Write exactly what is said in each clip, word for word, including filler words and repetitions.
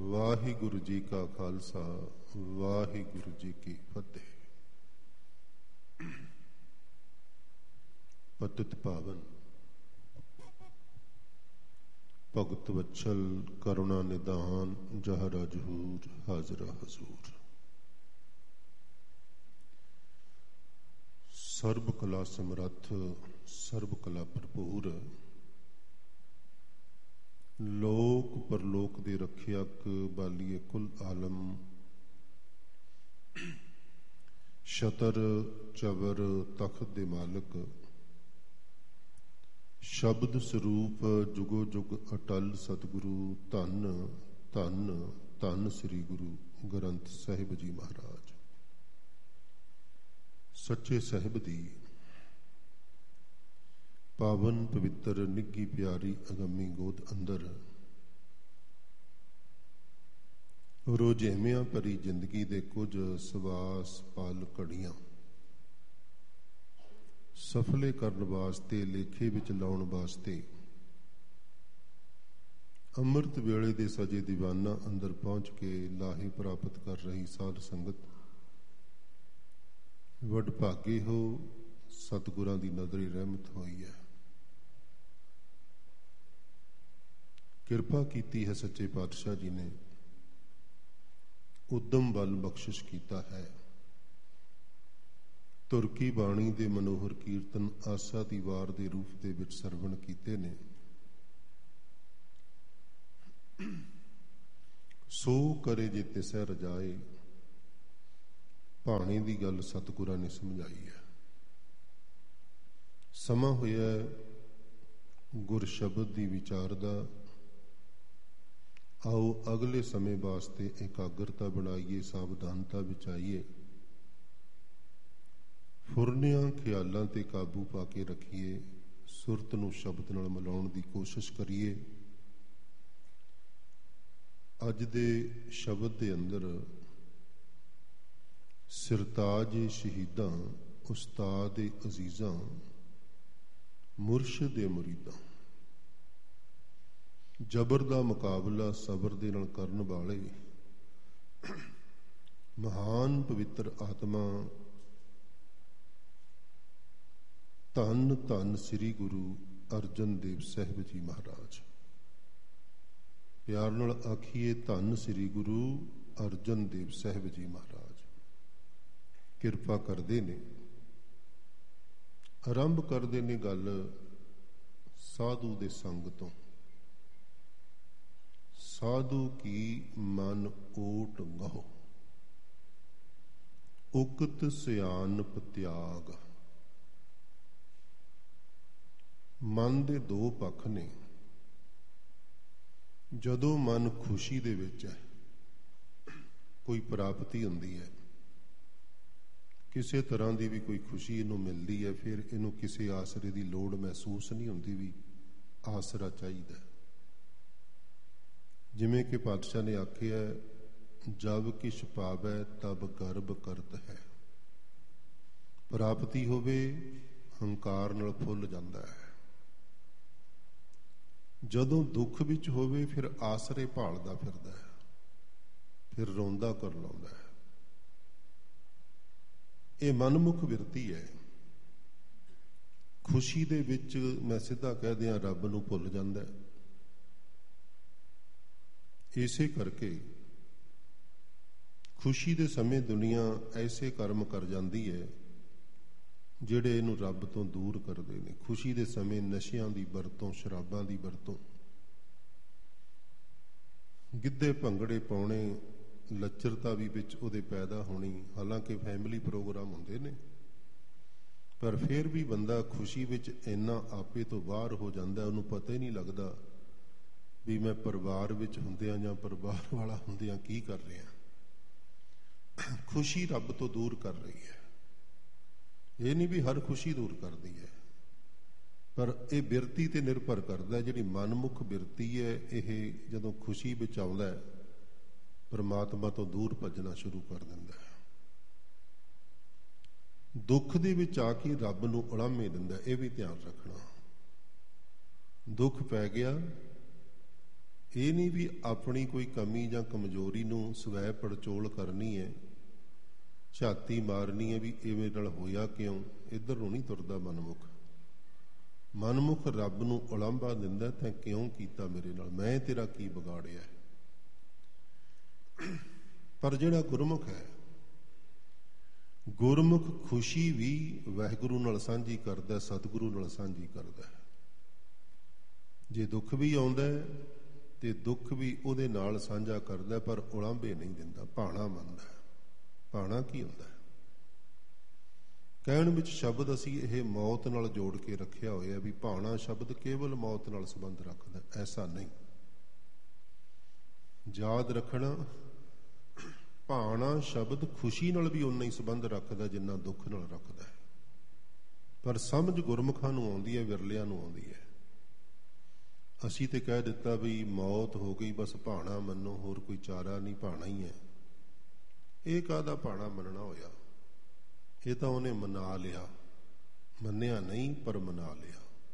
ਵਾਹਿਗੁਰੂ ਜੀ ਕਾ ਖਾਲਸਾ, ਵਾਹਿਗੁਰੂ ਜੀ ਕੀ ਫਤਿਹ। ਪਤਿਤ ਪਾਵਨ ਭਗਤ ਵਛਲ ਕਰੁਣਾ ਨਿਦਾਨ, ਜਹਰਾ ਜਹੂਰ ਹਾਜ਼ਰਾ ਹਜ਼ੂਰ। ਸਰਬ ਕਲਾ ਸਮਰੱਥ, ਸਰਬ ਕਲਾ ਭਰਪੂਰ, ਲੋਕ ਪਰਲੋਕ ਦੇ ਰੱਖਿਅਕ, ਬਾਲੀਏ ਕੁਲ ਆਲਮ, ਸ਼ਤਰ ਚਵਰ ਤਖਤ ਦੇ ਮਾਲਕ, ਸ਼ਬਦ ਸਰੂਪ ਜੁਗੋ ਜੁਗ ਅਟਲ ਸਤਿਗੁਰੂ, ਧੰਨ ਧੰਨ ਧੰਨ ਸ੍ਰੀ ਗੁਰੂ ਗ੍ਰੰਥ ਸਾਹਿਬ ਜੀ ਮਹਾਰਾਜ। ਸੱਚੇ ਸਾਹਿਬ ਦੀ ਪਾਵਨ ਪਵਿੱਤਰ ਨਿੱਘੀ ਪਿਆਰੀ ਅਗੰਮੀ ਗੋਦ ਅੰਦਰ ਰੋਜ਼ੇਵਿਆਂ ਭਰੀ ਜ਼ਿੰਦਗੀ ਦੇ ਕੁਝ ਸਵਾਸ ਪਲ ਘੜੀਆਂ ਸਫਲੇ ਕਰਨ ਵਾਸਤੇ, ਲੇਖੇ ਵਿੱਚ ਲਾਉਣ ਵਾਸਤੇ, ਅੰਮ੍ਰਿਤ ਵੇਲੇ ਦੇ ਸਜੇ ਦੀਵਾਨਾਂ ਅੰਦਰ ਪਹੁੰਚ ਕੇ ਲਾਹੇ ਪ੍ਰਾਪਤ ਕਰ ਰਹੀ ਸਾਧ ਸੰਗਤ, ਵਡਭਾਗੇ ਹੋ, ਸਤਿਗੁਰਾਂ ਦੀ ਨਜ਼ਰੀ ਰਹਿਮਤ ਹੋਈ ਹੈ। ਕਿਰਪਾ ਕੀਤੀ ਹੈ ਸੱਚੇ ਪਾਤਸ਼ਾਹ ਜੀ ਨੇ, ਉਦਮ ਬਲ ਬਖਸ਼ਿਸ਼ ਕੀਤਾ ਹੈ। ਤੁਰਕੀ ਬਾਣੀ ਦੇ ਮਨੋਹਰ ਕੀਰਤਨ ਆਸਾ ਦੀ ਵਾਰ ਦੇ ਰੂਪ ਦੇ ਵਿੱਚ ਸਰਵਣ ਕੀਤੇ ਨੇ। ਸੋ ਕਰੇ ਜੇ ਤਿਸੈ ਰਜਾਏ, ਭਾਣੇ ਦੀ ਗੱਲ ਸਤਿਗੁਰਾਂ ਨੇ ਸਮਝਾਈ ਹੈ। ਸਮਾਂ ਹੋਇਆ ਗੁਰ ਸ਼ਬਦ ਦੀ ਵਿਚਾਰ ਦਾ। ਆਓ ਅਗਲੇ ਸਮੇਂ ਵਾਸਤੇ ਇਕਾਗਰਤਾ ਬਣਾਈਏ, ਸਾਵਧਾਨਤਾ ਵਿੱਚ ਆਈਏ, ਫੁਰਨਿਆਂ ਖਿਆਲਾਂ ਤੇ ਕਾਬੂ ਪਾ ਕੇ ਰੱਖੀਏ, ਸੁਰਤ ਨੂੰ ਸ਼ਬਦ ਨਾਲ ਮਿਲਾਉਣ ਦੀ ਕੋਸ਼ਿਸ਼ ਕਰੀਏ। ਅੱਜ ਦੇ ਸ਼ਬਦ ਦੇ ਅੰਦਰ ਸਿਰਤਾਜ ਸ਼ਹੀਦਾਂ, ਉਸਤਾਦ ਅਜ਼ੀਜ਼ਾਂ, ਮੁਰਸ਼ਿਦ ਦੇ ਮੁਰੀਦਾਂ, ਜਬਰ ਦਾ ਮੁਕਾਬਲਾ ਸਬਰ ਦੇ ਨਾਲ ਕਰਨ ਵਾਲੇ ਮਹਾਨ ਪਵਿੱਤਰ ਆਤਮਾ, ਧੰਨ ਧੰਨ ਸ੍ਰੀ ਗੁਰੂ ਅਰਜਨ ਦੇਵ ਸਾਹਿਬ ਜੀ ਮਹਾਰਾਜ। ਪਿਆਰ ਨਾਲ ਆਖੀਏ, ਧੰਨ ਸ੍ਰੀ ਗੁਰੂ ਅਰਜਨ ਦੇਵ ਸਾਹਿਬ ਜੀ ਮਹਾਰਾਜ ਕਿਰਪਾ ਕਰਦੇ ਨੇ। ਆਰੰਭ ਕਰਦੇ ਨੇ ਗੱਲ ਸਾਧੂ ਦੇ ਸੰਗ ਤੋਂ। ਸਾਧੂ ਕੀ ਮਨ ਓਟ ਗਹੋ, ਉਕਤ ਸਿਆਨਪ ਤਿਆਗ। ਮਨ ਦੇ ਦੋ ਪੱਖ ਨੇ। ਜਦੋਂ ਮਨ ਖੁਸ਼ੀ ਦੇ ਵਿੱਚ ਹੈ, ਕੋਈ ਪ੍ਰਾਪਤੀ ਹੁੰਦੀ ਹੈ, ਕਿਸੇ ਤਰ੍ਹਾਂ ਦੀ ਵੀ ਕੋਈ ਖੁਸ਼ੀ ਇਹਨੂੰ ਮਿਲਦੀ ਹੈ, ਫਿਰ ਇਹਨੂੰ ਕਿਸੇ ਆਸਰੇ ਦੀ ਲੋੜ ਮਹਿਸੂਸ ਨਹੀਂ ਹੁੰਦੀ ਵੀ ਆਸਰਾ ਚਾਹੀਦਾ। ਜਿਵੇਂ ਕਿ ਪਾਤਸ਼ਾਹ ਨੇ ਆਖਿਆ, ਜਬ ਕਿਛ ਪਾਵੈ ਤਬ ਗਰਬ ਕਰਤ ਹੈ। ਪ੍ਰਾਪਤੀ ਹੋਵੇ, ਹੰਕਾਰ ਨਾਲ ਫੁੱਲ ਜਾਂਦਾ ਹੈ। ਜਦੋਂ ਦੁੱਖ ਵਿੱਚ ਹੋਵੇ, ਫਿਰ ਆਸਰੇ ਭਾਲਦਾ ਫਿਰਦਾ ਹੈ, ਫਿਰ ਰੋਂਦਾ ਕਰ ਲਾਉਂਦਾ ਹੈ। ਇਹ ਮਨਮੁਖ ਬਿਰਤੀ ਹੈ। ਖੁਸ਼ੀ ਦੇ ਵਿੱਚ ਮੈਂ ਸਿੱਧਾ ਕਹਿ ਦਿਆਂ, ਰੱਬ ਨੂੰ ਭੁੱਲ ਜਾਂਦਾ ਹੈ। ਇਸੇ ਕਰਕੇ ਖੁਸ਼ੀ ਦੇ ਸਮੇਂ ਦੁਨੀਆ ਐਸੇ ਕਰਮ ਕਰ ਜਾਂਦੀ ਹੈ ਜਿਹੜੇ ਇਹਨੂੰ ਰੱਬ ਤੋਂ ਦੂਰ ਕਰਦੇ ਨੇ। ਖੁਸ਼ੀ ਦੇ ਸਮੇਂ ਨਸ਼ਿਆਂ ਦੀ ਵਰਤੋਂ, ਸ਼ਰਾਬਾਂ ਦੀ ਵਰਤੋਂ, ਗਿੱਧੇ ਭੰਗੜੇ ਪਾਉਣੇ, ਲੱਚਰਤਾ ਵੀ ਵਿੱਚ ਉਹਦੇ ਪੈਦਾ ਹੋਣੀ। ਹਾਲਾਂਕਿ ਫੈਮਿਲੀ ਪ੍ਰੋਗਰਾਮ ਹੁੰਦੇ ਨੇ, ਪਰ ਫਿਰ ਵੀ ਬੰਦਾ ਖੁਸ਼ੀ ਵਿੱਚ ਇੰਨਾ ਆਪੇ ਤੋਂ ਬਾਹਰ ਹੋ ਜਾਂਦਾ, ਉਹਨੂੰ ਪਤਾ ਹੀ ਨਹੀਂ ਲੱਗਦਾ ਵੀ ਮੈਂ ਪਰਿਵਾਰ ਵਿੱਚ ਹੁੰਦਿਆਂ ਜਾਂ ਪਰਿਵਾਰ ਵਾਲਾ ਹੁੰਦਿਆਂ ਕੀ ਕਰ ਰਿਹਾ। ਖੁਸ਼ੀ ਰੱਬ ਤੋਂ ਦੂਰ ਕਰ ਰਹੀ ਹੈ। ਇਹ ਨਹੀਂ ਵੀ ਹਰ ਖੁਸ਼ੀ ਦੂਰ ਕਰਦੀ ਹੈ, ਪਰ ਇਹ ਬਿਰਤੀ ਤੇ ਨਿਰਭਰ ਕਰਦਾ। ਜਿਹੜੀ ਮਨਮੁਖ ਬਿਰਤੀ ਹੈ, ਇਹ ਜਦੋਂ ਖੁਸ਼ੀ ਵਿੱਚ ਆਉਂਦਾ, ਪਰਮਾਤਮਾ ਤੋਂ ਦੂਰ ਭੱਜਣਾ ਸ਼ੁਰੂ ਕਰ ਦਿੰਦਾ ਹੈ। ਦੁੱਖ ਦੇ ਵਿੱਚ ਆ ਕੇ ਰੱਬ ਨੂੰ ਉਲਾਮੇ ਦਿੰਦਾ। ਇਹ ਵੀ ਧਿਆਨ ਰੱਖਣਾ। ਦੁੱਖ ਪੈ ਗਿਆ, ਇਹ ਨਹੀਂ ਵੀ ਆਪਣੀ ਕੋਈ ਕਮੀ ਜਾਂ ਕਮਜ਼ੋਰੀ ਨੂੰ ਸਵੈ ਪੜਚੋਲ ਕਰਨੀ ਹੈ, ਝਾਤੀ ਮਾਰਨੀ ਹੈ ਵੀ ਇਵੇਂ ਨਾਲ ਹੋਇਆ ਕਿਉਂ। ਇੱਧਰ ਨੂੰ ਨਹੀਂ ਤੁਰਦਾ ਮਨਮੁਖ। ਮਨਮੁਖ ਰੱਬ ਨੂੰ ਉਲਾਂਭਾ ਦਿੰਦਾ, ਤੈਂ ਕਿਉਂ ਕੀਤਾ ਮੇਰੇ ਨਾਲ, ਮੈਂ ਤੇਰਾ ਕੀ ਵਿਗਾੜਿਆ। ਪਰ ਜਿਹੜਾ ਗੁਰਮੁਖ ਹੈ, ਗੁਰਮੁਖ ਖੁਸ਼ੀ ਵੀ ਵਾਹਿਗੁਰੂ ਨਾਲ ਸਾਂਝੀ ਕਰਦਾ, ਸਤਿਗੁਰੂ ਨਾਲ ਸਾਂਝੀ ਕਰਦਾ। ਜੇ ਦੁੱਖ ਵੀ ਆਉਂਦਾ ਤੇ ਦੁੱਖ ਵੀ ਉਹਦੇ ਨਾਲ ਸਾਂਝਾ ਕਰਦਾ, ਪਰ ਉਲਾਂਭੇ ਨਹੀਂ ਦਿੰਦਾ, ਭਾਣਾ ਮੰਨਦਾ। ਭਾਣਾ ਕੀ ਹੁੰਦਾ? ਕਹਿਣ ਵਿੱਚ ਸ਼ਬਦ ਅਸੀਂ ਇਹ ਮੌਤ ਨਾਲ ਜੋੜ ਕੇ ਰੱਖਿਆ ਹੋਇਆ ਵੀ ਭਾਣਾ ਸ਼ਬਦ ਕੇਵਲ ਮੌਤ ਨਾਲ ਸੰਬੰਧ ਰੱਖਦਾ, ਐਸਾ ਨਹੀਂ। ਯਾਦ ਰੱਖਣਾ, ਭਾਣਾ ਸ਼ਬਦ ਖੁਸ਼ੀ ਨਾਲ ਵੀ ਓਨਾ ਹੀ ਸੰਬੰਧ ਰੱਖਦਾ ਜਿੰਨਾ ਦੁੱਖ ਨਾਲ ਰੱਖਦਾ ਹੈ। ਪਰ ਸਮਝ ਗੁਰਮੁਖਾਂ ਨੂੰ ਆਉਂਦੀ ਹੈ, ਵਿਰਲਿਆਂ ਨੂੰ ਆਉਂਦੀ ਹੈ। ਅਸੀਂ ਤੇ ਕਹਿ ਦਿੱਤਾ ਵੀ ਮੌਤ ਹੋ ਗਈ, ਬਸ ਭਾਣਾ ਮੰਨੋ, ਹੋਰ ਕੋਈ ਚਾਰਾ ਨਹੀਂ, ਭਾਣਾ ਹੀ ਹੈ। ਇਹ ਕਾਹਦਾ ਭਾਣਾ ਮੰਨਣਾ ਹੋਇਆ? ਇਹ ਤਾਂ ਉਹਨੇ ਮਨਾ ਲਿਆ, ਮੰਨਿਆ ਨਹੀਂ ਪਰ ਮਨਾ ਲਿਆ।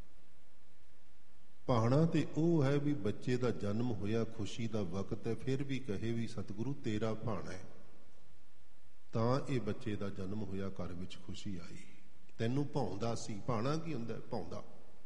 ਭਾਣਾ ਤੇ ਉਹ ਹੈ ਵੀ ਬੱਚੇ ਦਾ ਜਨਮ ਹੋਇਆ, ਖੁਸ਼ੀ ਦਾ ਵਕਤ ਹੈ, ਫਿਰ ਵੀ ਕਹੇ ਵੀ ਸਤਿਗੁਰੂ ਤੇਰਾ ਭਾਣਾ ਹੈ, ਤਾਂ ਇਹ ਬੱਚੇ ਦਾ ਜਨਮ ਹੋਇਆ, ਘਰ ਵਿੱਚ ਖੁਸ਼ੀ ਆਈ। ਤੈਨੂੰ ਭਾਉਂਦਾ ਸੀ। ਭਾਣਾ ਕੀ ਹੁੰਦਾ? ਭਾਉਂਦਾ।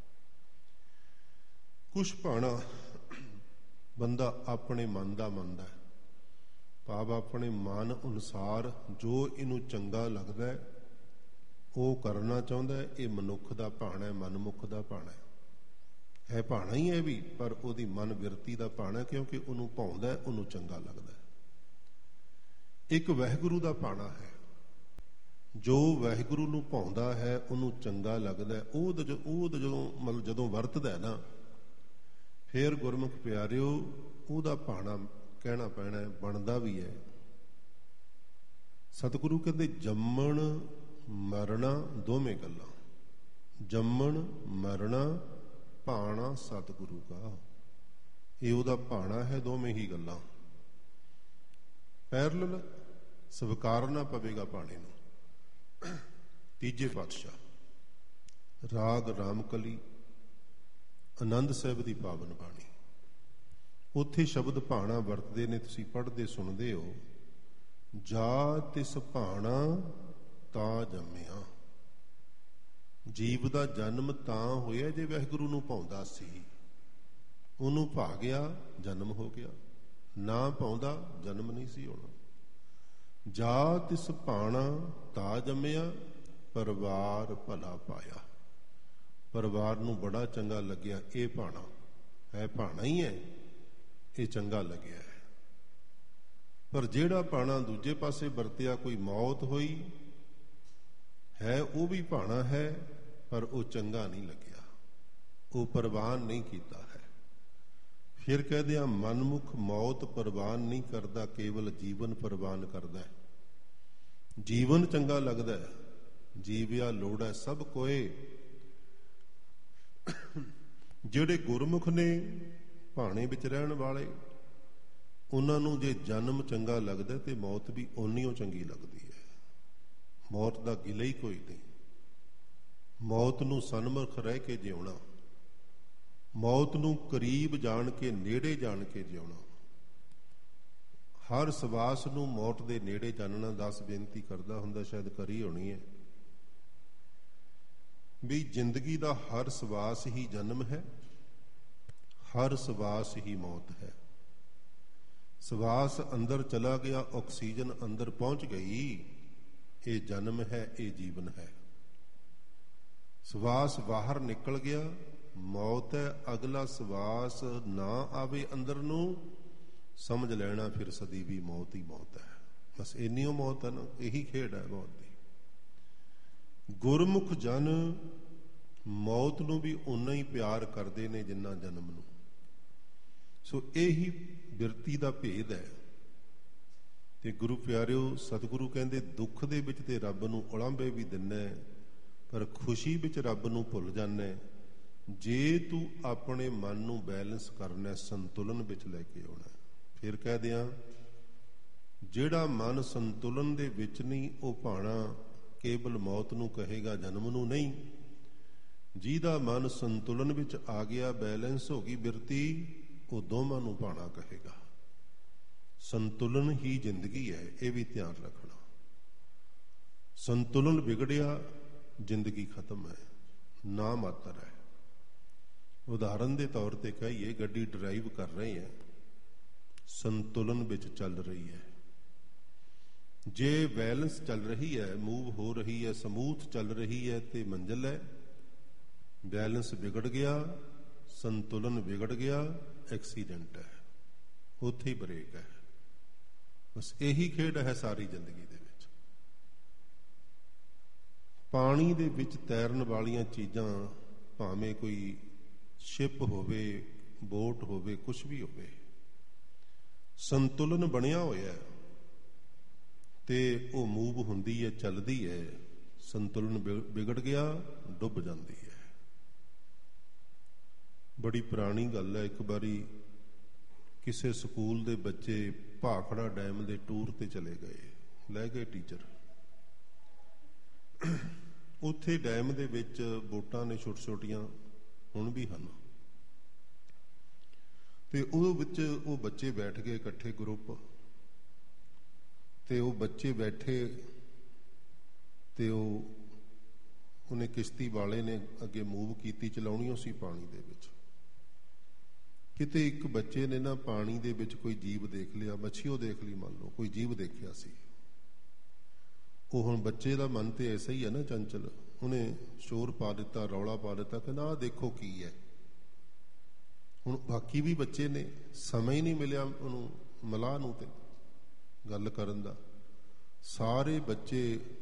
ਕੁਛ ਭਾਣਾ ਬੰਦਾ ਆਪਣੇ ਮਨ ਦਾ ਮੰਨਦਾ, ਭਾਵ ਆਪਣੇ ਮਨ ਅਨੁਸਾਰ ਜੋ ਇਹਨੂੰ ਚੰਗਾ ਲੱਗਦਾ ਉਹ ਕਰਨਾ ਚਾਹੁੰਦਾ। ਇਹ ਮਨੁੱਖ ਦਾ ਭਾਣਾ ਹੈ, ਮਨਮੁੱਖ ਦਾ ਭਾਣਾ ਹੈ। ਹੈ ਭਾਣਾ ਹੀ ਹੈ ਵੀ, ਪਰ ਉਹਦੀ ਮਨ ਬਿਰਤੀ ਦਾ ਭਾਣਾ, ਕਿਉਂਕਿ ਉਹਨੂੰ ਭਾਉਂਦਾ, ਉਹਨੂੰ ਚੰਗਾ ਲੱਗਦਾ। ਇੱਕ ਵਾਹਿਗੁਰੂ ਦਾ ਭਾਣਾ ਹੈ, ਜੋ ਵਾਹਿਗੁਰੂ ਨੂੰ ਭਾਉਂਦਾ ਹੈ, ਉਹਨੂੰ ਚੰਗਾ ਲੱਗਦਾ। ਉਹ ਉਹ ਜਦੋਂ ਮਤਲਬ ਜਦੋਂ ਵਰਤਦਾ ਨਾ, ਫਿਰ ਗੁਰਮੁਖ ਪਿਆਰਿਓ ਉਹਦਾ ਭਾਣਾ ਕਹਿਣਾ ਪੈਣਾ, ਬਣਦਾ ਵੀ ਹੈ। ਸਤਿਗੁਰੂ ਕਹਿੰਦੇ ਜੰਮਣ ਮਰਨਾ ਦੋਵੇਂ ਗੱਲਾਂ, ਜੰਮਣ ਮਰਨਾ ਭਾਣਾ ਸਤਿਗੁਰੂ ਕਾ, ਇਹ ਉਹਦਾ ਭਾਣਾ ਹੈ, ਦੋਵੇਂ ਹੀ ਗੱਲਾਂ ਪੈਰਲਲ ਸਵੀਕਾਰਨਾ ਪਵੇਗਾ ਭਾਣੇ ਨੂੰ। ਤੀਜੇ ਪਾਤਸ਼ਾਹ ਰਾਗ ਰਾਮਕਲੀ ਆਨੰਦ ਸਾਹਿਬ ਦੀ ਪਾਵਨ ਬਾਣੀ, ਉੱਥੇ ਸ਼ਬਦ ਭਾਣਾ ਵਰਤਦੇ ਨੇ, ਤੁਸੀਂ ਪੜ੍ਹਦੇ ਸੁਣਦੇ ਹੋ। ਜਾ ਤਿਸ ਭਾਣਾ ਤਾਂ ਜੰਮਿਆ। ਜੀਵ ਦਾ ਜਨਮ ਤਾਂ ਹੋਇਆ ਜੇ ਵਾਹਿਗੁਰੂ ਨੂੰ ਭਾਉਂਦਾ ਸੀ, ਉਹਨੂੰ ਭਾ ਗਿਆ, ਜਨਮ ਹੋ ਗਿਆ। ਨਾ ਭਾਉਂਦਾ, ਜਨਮ ਨਹੀਂ ਸੀ ਹੋਣਾ। ਜਾ ਤਿਸ ਭਾਣਾ ਤਾਂ ਜੰਮਿਆ, ਪਰਿਵਾਰ ਭਲਾ ਪਾਇਆ। ਪਰਿਵਾਰ ਨੂੰ ਬੜਾ ਚੰਗਾ ਲੱਗਿਆ। ਇਹ ਭਾਣਾ ਹੈ, ਭਾਣਾ ਹੀ ਹੈ, ਇਹ ਚੰਗਾ ਲੱਗਿਆ ਹੈ। ਪਰ ਜਿਹੜਾ ਭਾਣਾ ਦੂਜੇ ਪਾਸੇ ਵਰਤਿਆ, ਕੋਈ ਮੌਤ ਹੋਈ ਹੈ, ਉਹ ਵੀ ਭਾਣਾ ਹੈ, ਪਰ ਉਹ ਚੰਗਾ ਨਹੀਂ ਲੱਗਿਆ, ਉਹ ਪ੍ਰਵਾਨ ਨਹੀਂ ਕੀਤਾ ਹੈ। ਫਿਰ ਕਹਦੇ ਆ ਮਨਮੁਖ ਮੌਤ ਪ੍ਰਵਾਨ ਨਹੀਂ ਕਰਦਾ, ਕੇਵਲ ਜੀਵਨ ਪ੍ਰਵਾਨ ਕਰਦਾ ਹੈ। ਜੀਵਨ ਚੰਗਾ ਲੱਗਦਾ ਹੈ, ਜੀਵਿਆ ਲੋੜ ਹੈ ਸਭ ਕੋਏ। ਜਿਹੜੇ ਗੁਰਮੁਖ ਨੇ, ਭਾਣੇ ਵਿੱਚ ਰਹਿਣ ਵਾਲੇ, ਉਹਨਾਂ ਨੂੰ ਜੇ ਜਨਮ ਚੰਗਾ ਲੱਗਦਾ ਤੇ ਮੌਤ ਵੀ ਓਨੀ ਓ ਚੰਗੀ ਲੱਗਦੀ ਹੈ। ਮੌਤ ਦਾ ਗਿਲਾ ਹੀ ਕੋਈ ਨਹੀਂ। ਮੌਤ ਨੂੰ ਸਨਮੁਖ ਰਹਿ ਕੇ ਜਿਉਣਾ, ਮੌਤ ਨੂੰ ਕਰੀਬ ਜਾਣ ਕੇ, ਨੇੜੇ ਜਾਣ ਕੇ ਜਿਉਣਾ, ਹਰ ਸਵਾਸ ਨੂੰ ਮੌਤ ਦੇ ਨੇੜੇ ਜਾਣਨਾ। ਦਸ ਬੇਨਤੀ ਕਰਦਾ ਹੁੰਦਾ, ਸ਼ਾਇਦ ਕਰੀ ਹੋਣੀ ਹੈ ਵੀ ਜ਼ਿੰਦਗੀ ਦਾ ਹਰ ਸਵਾਸ ਹੀ ਜਨਮ ਹੈ, ਹਰ ਸਵਾਸ ਹੀ ਮੌਤ ਹੈ। ਸਵਾਸ ਅੰਦਰ ਚਲਾ ਗਿਆ, ਆਕਸੀਜਨ ਅੰਦਰ ਪਹੁੰਚ ਗਈ, ਇਹ ਜਨਮ ਹੈ, ਇਹ ਜੀਵਨ ਹੈ। ਸਵਾਸ ਬਾਹਰ ਨਿਕਲ ਗਿਆ, ਮੌਤ ਹੈ। ਅਗਲਾ ਸਵਾਸ ਨਾ ਆਵੇ ਅੰਦਰ ਨੂੰ, ਸਮਝ ਲੈਣਾ ਫਿਰ ਸਦੀ ਵੀ ਮੌਤ ਹੀ ਮੌਤ ਹੈ। ਬਸ ਇੰਨੀ ਓ ਮੌਤ ਹੈ ਨਾ, ਇਹੀ ਖੇਡ ਹੈ ਮੌਤ ਦੀ। ਗੁਰਮੁਖ ਜਨ ਮੌਤ ਨੂੰ ਵੀ ਓਨਾ ਹੀ ਪਿਆਰ ਕਰਦੇ ਨੇ ਜਿੰਨਾ ਜਨਮ ਨੂੰ। ਸੋ ਇਹੀ ਬਿਰਤੀ ਦਾ ਭੇਦ ਹੈ। ਤੇ ਗੁਰੂ ਪਿਆਰਿਓ, ਸਤਿਗੁਰੂ ਕਹਿੰਦੇ ਦੁੱਖ ਦੇ ਵਿੱਚ ਤੇ ਰੱਬ ਨੂੰ ਉਲਾਂਭੇ ਵੀ ਦਿੰਦਾ, ਪਰ ਖੁਸ਼ੀ ਵਿੱਚ ਰੱਬ ਨੂੰ ਭੁੱਲ ਜਾਂਦਾ। ਜੇ ਤੂੰ ਆਪਣੇ ਮਨ ਨੂੰ ਬੈਲੈਂਸ ਕਰਨਾ, ਸੰਤੁਲਨ ਵਿੱਚ ਲੈ ਕੇ ਆਉਣਾ। ਫਿਰ ਕਹਿ ਦਿਆਂ, ਜਿਹੜਾ ਮਨ ਸੰਤੁਲਨ ਦੇ ਵਿੱਚ ਨਹੀਂ, ਉਹ ਭਾਣਾ ਕੇਵਲ ਮੌਤ ਨੂੰ ਕਹੇਗਾ, ਜਨਮ ਨੂੰ ਨਹੀਂ। ਜਿਹਦਾ ਮਨ ਸੰਤੁਲਨ ਵਿੱਚ ਆ ਗਿਆ, ਬੈਲੈਂਸ ਹੋ ਗਈ ਬਿਰਤੀ, ਉਹ ਦੋਵਾਂ ਨੂੰ ਭਾਣਾ ਕਹੇਗਾ। ਸੰਤੁਲਨ ਹੀ ਜ਼ਿੰਦਗੀ ਹੈ, ਇਹ ਵੀ ਧਿਆਨ ਰੱਖਣਾ। ਸੰਤੁਲਨ ਵਿਗੜਿਆ ਜ਼ਿੰਦਗੀ ਖਤਮ ਹੈ, ਨਾ ਮਾਤਰ ਹੈ। ਉਦਾਹਰਨ ਦੇ ਤੌਰ ਤੇ ਕਹੀਏ, ਗੱਡੀ ਡਰਾਈਵ ਕਰ ਰਹੇ ਹੈ, ਸੰਤੁਲਨ ਵਿੱਚ ਚੱਲ ਰਹੀ ਹੈ। ਜੇ ਬੈਲੈਂਸ ਚੱਲ ਰਹੀ ਹੈ, ਮੂਵ ਹੋ ਰਹੀ ਹੈ, ਸਮੂਥ ਚੱਲ ਰਹੀ ਹੈ ਤੇ ਮੰਜ਼ਿਲ ਹੈ। ਬੈਲੈਂਸ ਵਿਗੜ ਗਿਆ, ਸੰਤੁਲਨ ਵਿਗੜ ਗਿਆ, ਐਕਸੀਡੈਂਟ ਹੈ, ਉੱਥੇ ਹੀ ਬ੍ਰੇਕ ਹੈ। ਬਸ ਇਹੀ ਖੇਡ ਹੈ ਸਾਰੀ ਜ਼ਿੰਦਗੀ ਦੇ ਵਿੱਚ। ਪਾਣੀ ਦੇ ਵਿੱਚ ਤੈਰਨ ਵਾਲੀਆਂ ਚੀਜ਼ਾਂ, ਭਾਵੇਂ ਕੋਈ ਸ਼ਿਪ ਹੋਵੇ, ਬੋਟ ਹੋਵੇ, ਕੁਛ ਵੀ ਹੋਵੇ, ਸੰਤੁਲਨ ਬਣਿਆ ਹੋਇਆ ਤੇ ਉਹ ਮੂਵ ਹੁੰਦੀ ਹੈ, ਚੱਲਦੀ ਹੈ। ਸੰਤੁਲਨ ਵਿਗੜ ਗਿਆ, ਡੁੱਬ ਜਾਂਦੀ ਹੈ। ਬੜੀ ਪੁਰਾਣੀ ਗੱਲ ਹੈ, ਇੱਕ ਵਾਰੀ ਕਿਸੇ ਸਕੂਲ ਦੇ ਬੱਚੇ ਭਾਖੜਾ ਡੈਮ ਦੇ ਟੂਰ ਤੇ ਚਲੇ ਗਏ, ਲੈ ਗਏ ਟੀਚਰ। ਉੱਥੇ ਡੈਮ ਦੇ ਵਿੱਚ ਬੋਟਾਂ ਨੇ ਛੋਟੀਆਂ ਛੋਟੀਆਂ, ਹੁਣ ਵੀ ਹਨ, ਤੇ ਉਹ ਵਿੱਚ ਉਹ ਬੱਚੇ ਬੈਠ ਗਏ ਇਕੱਠੇ ਗਰੁੱਪ, ਤੇ ਉਹ ਬੱਚੇ ਬੈਠੇ ਤੇ ਉਹ ਉਹਨੇ ਕਿਸ਼ਤੀ ਵਾਲੇ ਨੇ ਅੱਗੇ ਮੂਵ ਕੀਤੀ, ਚਲਾਉਣੀ ਸੀ ਪਾਣੀ ਦੇ ਵਿੱਚ। ਕਿਤੇ ਇੱਕ ਬੱਚੇ ਨੇ ਨਾ ਪਾਣੀ ਦੇ ਵਿੱਚ ਕੋਈ ਜੀਵ ਦੇਖ ਲਿਆ, ਮੱਛੀ ਉਹ ਦੇਖ ਲਈ, ਮੰਨ ਲਓ ਕੋਈ ਜੀਵ ਦੇਖਿਆ ਸੀ। ਉਹ ਹੁਣ ਬੱਚੇ ਦਾ ਮਨ ਤੇ ਐਸਾ ਹੀ ਹੈ ਨਾ, ਚੰਚਲ, ਉਹਨੇ ਸ਼ੋਰ ਪਾ ਦਿੱਤਾ, ਰੌਲਾ ਪਾ ਦਿੱਤਾ, ਕਹਿੰਦਾ ਆਹ ਦੇਖੋ ਕੀ ਹੈ। ਹੁਣ ਬਾਕੀ ਵੀ ਬੱਚੇ ਨੇ, ਸਮਾਂ ਹੀ ਨਹੀਂ ਮਿਲਿਆ ਉਹਨੂੰ, ਮਲਾਹ ਨੂੰ ਤੇ ਗੱਲ ਕਰਨ ਦਾ। ਸਾਰੇ ਬੱਚੇ